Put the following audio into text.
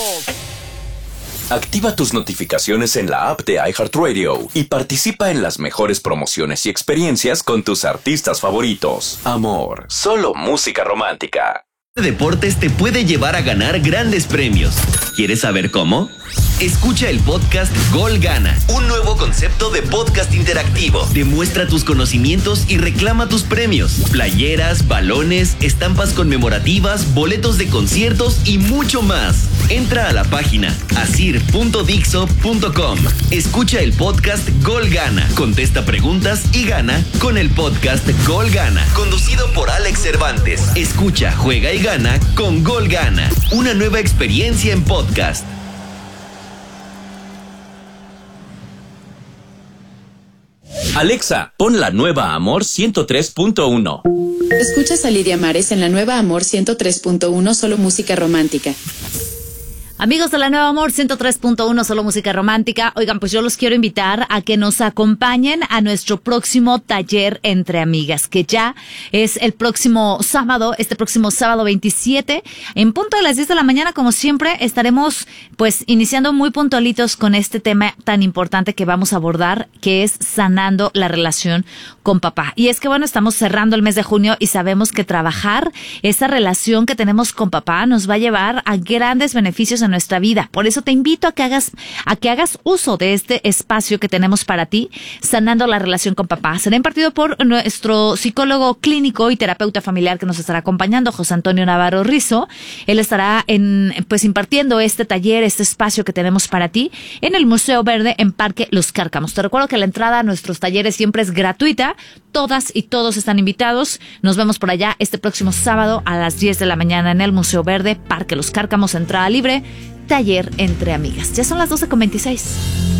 Activa tus notificaciones en la app de iHeartRadio y participa en las mejores promociones y experiencias con tus artistas favoritos. Amor, solo música romántica. Deportes te puede llevar a ganar grandes premios. ¿Quieres saber cómo? Escucha el podcast Gol Gana, un nuevo concepto de podcast interactivo. Demuestra tus conocimientos y reclama tus premios. Playeras, balones, estampas conmemorativas, boletos de conciertos y mucho más. Entra a la página asir.dixo.com. Escucha el podcast Gol Gana, contesta preguntas y gana con el podcast Gol Gana, conducido por Alex Cervantes. Escucha, juega y gana con Gol Gana, una nueva experiencia en podcast. Alexa, pon la nueva Amor 103.1. Escuchas a Lidia Mares en la nueva Amor 103.1, solo música romántica. Amigos de la Nueva Amor 103.1, solo música romántica. Oigan, pues yo los quiero invitar a que nos acompañen a nuestro próximo taller entre amigas, que ya es el próximo sábado, este próximo sábado 27, en punto de las 10 de la mañana, como siempre, estaremos pues iniciando muy puntualitos con este tema tan importante que vamos a abordar, que es sanando la relación con papá. Y es que bueno, estamos cerrando el mes de junio y sabemos que trabajar esa relación que tenemos con papá nos va a llevar a grandes beneficios en nuestra vida. Por eso te invito a que hagas uso de este espacio que tenemos para ti, sanando la relación con papá. Será impartido por nuestro psicólogo clínico y terapeuta familiar que nos estará acompañando, José Antonio Navarro Rizo. Él estará impartiendo este taller, este espacio que tenemos para ti en el Museo Verde en Parque Los Cárcamos. Te recuerdo que la entrada a nuestros talleres siempre es gratuita. Todas y todos están invitados. Nos vemos por allá este próximo sábado a las 10 de la mañana en el Museo Verde, Parque Los Cárcamos, entrada libre, taller entre amigas. Ya son las 12:26.